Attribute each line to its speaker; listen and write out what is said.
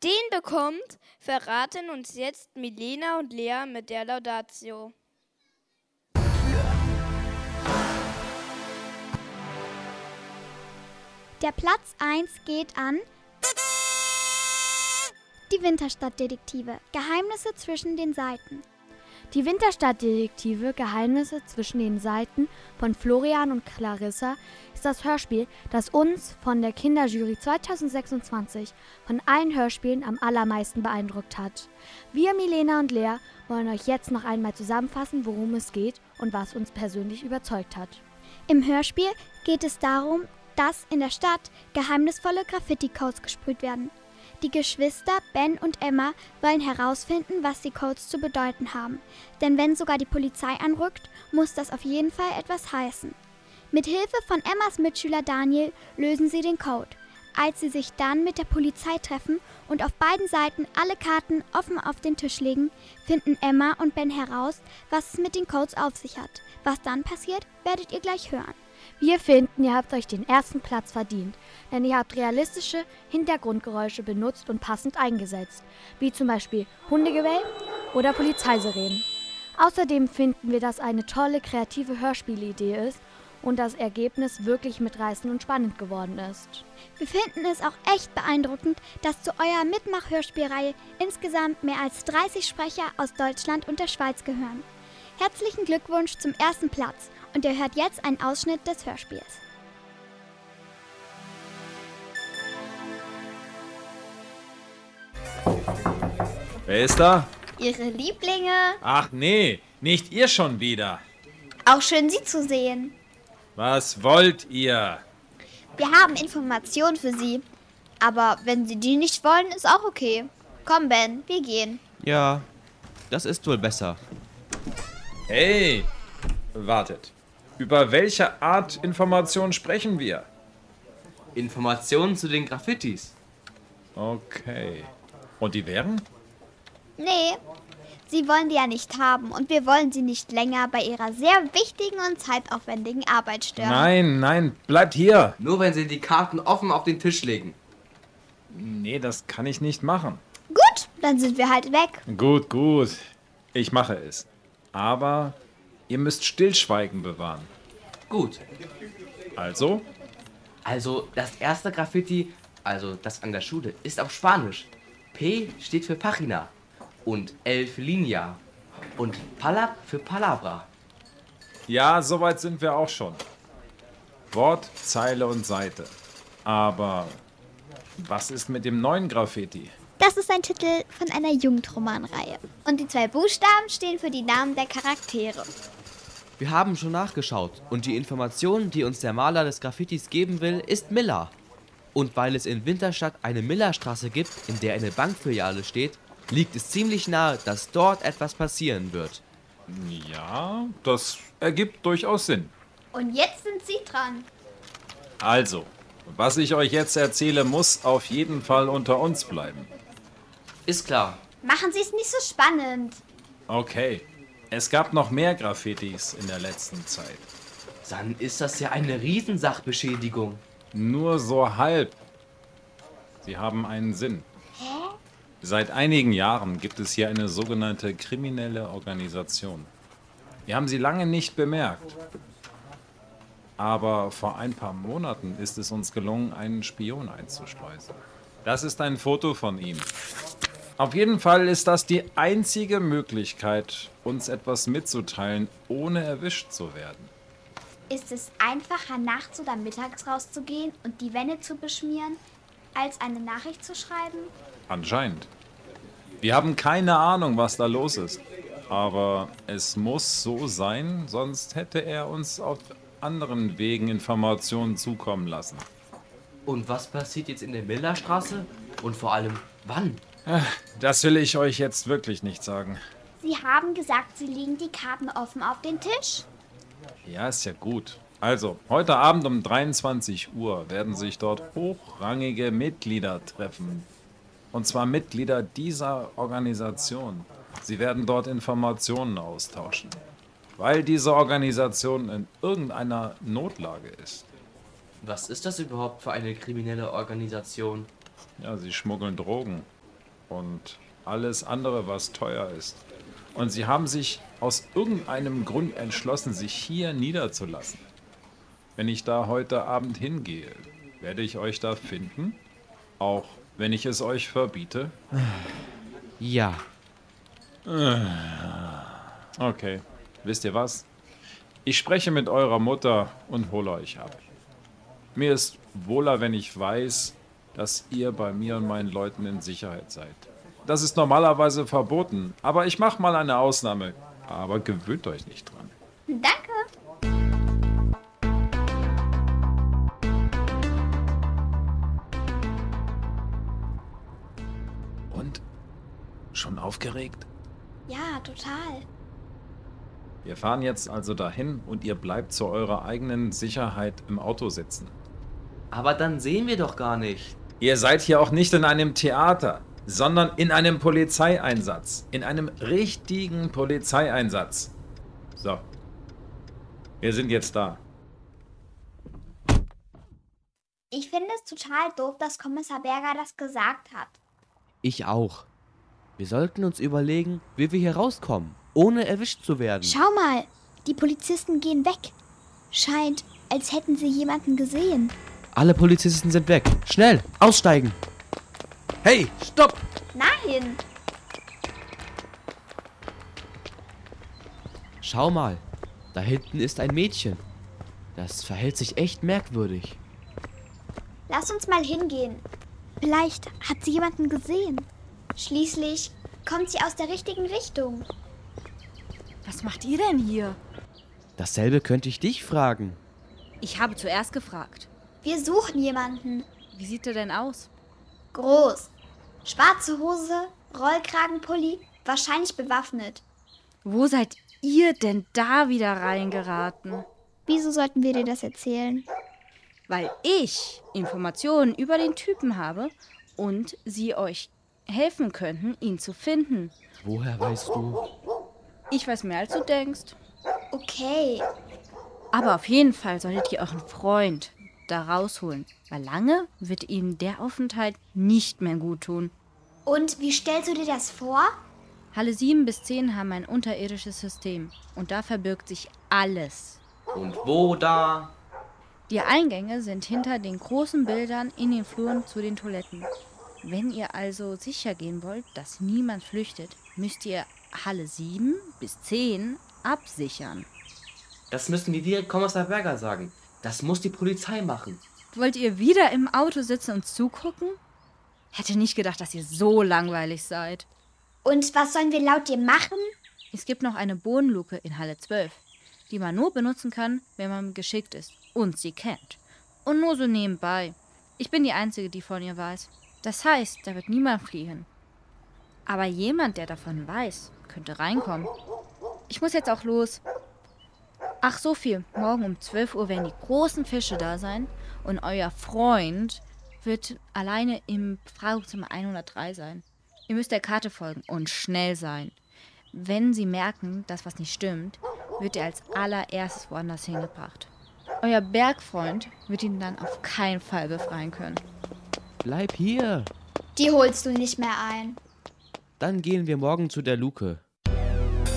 Speaker 1: Den bekommt, verraten uns jetzt Milena und Lea mit der Laudatio.
Speaker 2: Der Platz 1 geht an die Winterstadtdetektive, Geheimnisse zwischen den Seiten.
Speaker 3: Die Winterstadtdetektive, Geheimnisse zwischen den Seiten von Florian und Clarissa ist das Hörspiel, das uns von der Kinderjury 2026 von allen Hörspielen am allermeisten beeindruckt hat. Wir, Milena und Lea, wollen euch jetzt noch einmal zusammenfassen, worum es geht und was uns persönlich überzeugt hat.
Speaker 2: Im Hörspiel geht es darum, dass in der Stadt geheimnisvolle Graffiti-Codes gesprüht werden. Die Geschwister Ben und Emma wollen herausfinden, was die Codes zu bedeuten haben. Denn wenn sogar die Polizei anrückt, muss das auf jeden Fall etwas heißen. Mit Hilfe von Emmas Mitschüler Daniel lösen sie den Code. Als sie sich dann mit der Polizei treffen und auf beiden Seiten alle Karten offen auf den Tisch legen, finden Emma und Ben heraus, was es mit den Codes auf sich hat. Was dann passiert, werdet ihr gleich hören.
Speaker 3: Wir finden, ihr habt euch den ersten Platz verdient, denn ihr habt realistische Hintergrundgeräusche benutzt und passend eingesetzt, wie zum Beispiel Hundegebell oder Polizeisirenen. Außerdem finden wir, dass eine tolle kreative Hörspielidee ist und das Ergebnis wirklich mitreißend und spannend geworden ist.
Speaker 2: Wir finden es auch echt beeindruckend, dass zu eurer Mitmach-Hörspielreihe insgesamt mehr als 30 Sprecher aus Deutschland und der Schweiz gehören. Herzlichen Glückwunsch zum ersten Platz und ihr hört jetzt einen Ausschnitt des Hörspiels.
Speaker 4: Wer ist da?
Speaker 5: Ihre Lieblinge.
Speaker 4: Ach nee, nicht ihr schon wieder.
Speaker 5: Auch schön, Sie zu sehen.
Speaker 4: Was wollt ihr?
Speaker 5: Wir haben Informationen für Sie. Aber wenn Sie die nicht wollen, ist auch okay. Komm, Ben, wir gehen.
Speaker 6: Ja, das ist wohl besser.
Speaker 4: Hey, wartet. Über welche Art Information sprechen wir?
Speaker 6: Informationen zu den Graffitis.
Speaker 4: Okay. Und die wären?
Speaker 5: Nee, Sie wollen die ja nicht haben und wir wollen Sie nicht länger bei Ihrer sehr wichtigen und zeitaufwendigen Arbeit stören.
Speaker 4: Nein, bleibt hier.
Speaker 6: Nur wenn Sie die Karten offen auf den Tisch legen.
Speaker 4: Nee, das kann ich nicht machen.
Speaker 5: Gut, dann sind wir halt weg.
Speaker 4: Gut. Ich mache es. Aber ihr müsst Stillschweigen bewahren.
Speaker 6: Gut.
Speaker 4: Also?
Speaker 6: Also, das erste Graffiti, also das an der Schule, ist auf Spanisch. P steht für Página und L für Linia und Palab für Palabra.
Speaker 4: Ja, soweit sind wir auch schon. Wort, Zeile und Seite. Aber was ist mit dem neuen Graffiti?
Speaker 5: Das ist ein Titel von einer Jugendromanreihe. Und die 2 Buchstaben stehen für die Namen der Charaktere.
Speaker 6: Wir haben schon nachgeschaut und die Information, die uns der Maler des Graffitis geben will, ist Miller. Und weil es in Winterstadt eine Millerstraße gibt, in der eine Bankfiliale steht, liegt es ziemlich nahe, dass dort etwas passieren wird.
Speaker 4: Ja, das ergibt durchaus Sinn.
Speaker 5: Und jetzt sind Sie dran.
Speaker 4: Also, was ich euch jetzt erzähle, muss auf jeden Fall unter uns bleiben.
Speaker 6: Ist klar.
Speaker 5: Machen Sie es nicht so spannend.
Speaker 4: Okay, es gab noch mehr Graffitis in der letzten Zeit.
Speaker 6: Dann ist das ja eine Riesensachbeschädigung.
Speaker 4: Nur so halb. Sie haben einen Sinn. Seit einigen Jahren gibt es hier eine sogenannte kriminelle Organisation. Wir haben sie lange nicht bemerkt. Aber vor ein paar Monaten ist es uns gelungen, einen Spion einzuschleusen. Das ist ein Foto von ihm. Auf jeden Fall ist das die einzige Möglichkeit, uns etwas mitzuteilen, ohne erwischt zu werden.
Speaker 5: Ist es einfacher, nachts oder mittags rauszugehen und die Wände zu beschmieren, als eine Nachricht zu schreiben?
Speaker 4: Anscheinend. Wir haben keine Ahnung, was da los ist. Aber es muss so sein, sonst hätte er uns auf anderen Wegen Informationen zukommen lassen.
Speaker 6: Und was passiert jetzt in der Millerstraße? Und vor allem, wann?
Speaker 4: Das will ich euch jetzt wirklich nicht sagen.
Speaker 5: Sie haben gesagt, Sie legen die Karten offen auf den Tisch.
Speaker 4: Ja, ist ja gut. Also, heute Abend um 23 Uhr werden sich dort hochrangige Mitglieder treffen. Und zwar Mitglieder dieser Organisation. Sie werden dort Informationen austauschen. Weil diese Organisation in irgendeiner Notlage ist.
Speaker 6: Was ist das überhaupt für eine kriminelle Organisation?
Speaker 4: Ja, sie schmuggeln Drogen. und alles andere, was teuer ist. Und sie haben sich aus irgendeinem Grund entschlossen, sich hier niederzulassen. Wenn ich da heute Abend hingehe, werde ich euch da finden? Auch wenn ich es euch verbiete?
Speaker 6: Ja.
Speaker 4: Okay, wisst ihr was? Ich spreche mit eurer Mutter und hole euch ab. Mir ist wohler, wenn ich weiß, dass ihr bei mir und meinen Leuten in Sicherheit seid. Das ist normalerweise verboten, aber ich mache mal eine Ausnahme. Aber gewöhnt euch nicht dran.
Speaker 5: Danke.
Speaker 4: Und? Schon aufgeregt?
Speaker 5: Ja, total.
Speaker 4: Wir fahren jetzt also dahin und ihr bleibt zu eurer eigenen Sicherheit im Auto sitzen.
Speaker 6: Aber dann sehen wir doch gar nicht.
Speaker 4: Ihr seid hier auch nicht in einem Theater, sondern in einem Polizeieinsatz. In einem richtigen Polizeieinsatz. So. Wir sind jetzt da.
Speaker 5: Ich finde es total doof, dass Kommissar Berger das gesagt hat.
Speaker 6: Ich auch. Wir sollten uns überlegen, wie wir hier rauskommen, ohne erwischt zu werden.
Speaker 2: Schau mal, die Polizisten gehen weg. Scheint, als hätten sie jemanden gesehen.
Speaker 6: Alle Polizisten sind weg. Schnell, aussteigen. Hey, stopp!
Speaker 5: Nein!
Speaker 6: Schau mal, da hinten ist ein Mädchen. Das verhält sich echt merkwürdig.
Speaker 5: Lass uns mal hingehen.
Speaker 2: Vielleicht hat sie jemanden gesehen.
Speaker 5: Schließlich kommt sie aus der richtigen Richtung.
Speaker 7: Was macht ihr denn hier?
Speaker 6: Dasselbe könnte ich dich fragen.
Speaker 7: Ich habe zuerst gefragt.
Speaker 5: Wir suchen jemanden.
Speaker 7: Wie sieht er denn aus?
Speaker 5: Groß. Schwarze Hose, Rollkragenpulli, wahrscheinlich bewaffnet.
Speaker 7: Wo seid ihr denn da wieder reingeraten?
Speaker 2: Wieso sollten wir dir das erzählen?
Speaker 7: Weil ich Informationen über den Typen habe und sie euch helfen könnten, ihn zu finden.
Speaker 6: Woher weißt du?
Speaker 7: Ich weiß mehr, als du denkst.
Speaker 5: Okay.
Speaker 7: Aber auf jeden Fall solltet ihr euren Freund da rausholen, weil lange wird ihm der Aufenthalt nicht mehr gut tun.
Speaker 5: Und wie stellst du dir das vor?
Speaker 7: Halle 7 bis 10 haben ein unterirdisches System und da verbirgt sich alles.
Speaker 6: Und wo da?
Speaker 7: Die Eingänge sind hinter den großen Bildern in den Fluren zu den Toiletten. Wenn ihr also sicher gehen wollt, dass niemand flüchtet, müsst ihr Halle 7 bis 10 absichern.
Speaker 6: Das müssen wir direkt Kommissar Berger sagen. Das muss die Polizei machen.
Speaker 7: Wollt ihr wieder im Auto sitzen und zugucken? Hätte nicht gedacht, dass ihr so langweilig seid.
Speaker 5: Und was sollen wir laut dir machen?
Speaker 7: Es gibt noch eine Bodenluke in Halle 12, die man nur benutzen kann, wenn man geschickt ist und sie kennt. Und nur so nebenbei. Ich bin die Einzige, die von ihr weiß. Das heißt, da wird niemand fliehen. Aber jemand, der davon weiß, könnte reinkommen. Ich muss jetzt auch los. Ach, so viel. Morgen um 12 Uhr werden die großen Fische da sein und euer Freund wird alleine im Fragezimmer 103 sein. Ihr müsst der Karte folgen und schnell sein. Wenn sie merken, dass was nicht stimmt, wird er als allererstes woanders hingebracht. Euer Bergfreund wird ihn dann auf keinen Fall befreien können.
Speaker 6: Bleib hier.
Speaker 5: Die holst du nicht mehr ein.
Speaker 6: Dann gehen wir morgen zu der Luke.